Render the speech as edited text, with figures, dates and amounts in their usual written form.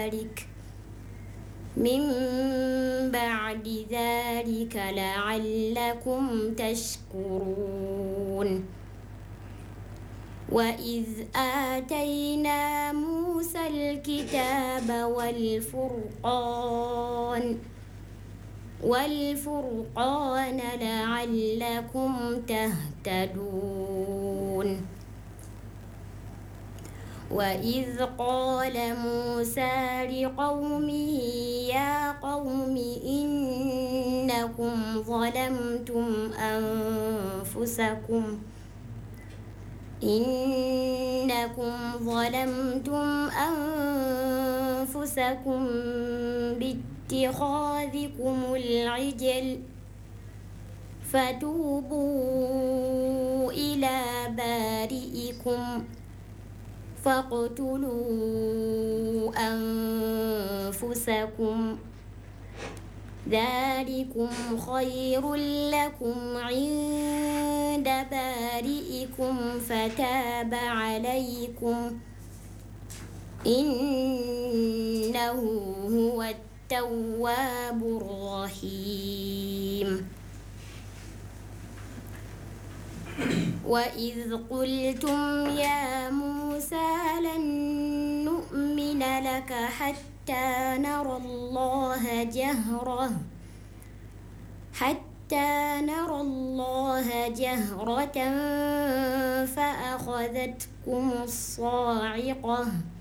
ذلك لعلكم تشكرون وإذ آتينا موسى الكتاب والفرقان لعلكم تهتدون وإذ قال موسى لقومه يا قوم إنكم ظلمتم أنفسكم باتخاذكم العجل فتوبوا إلى بارئكم فاقتلوا أنفسكم ذلكم خير لكم عند بارئكم فتاب عليكم إنه هو التواب الرحيم وإذ قلتم يا موسى لن نؤمن لك حتى نرى الله جهرة فأخذتكم الصاعقة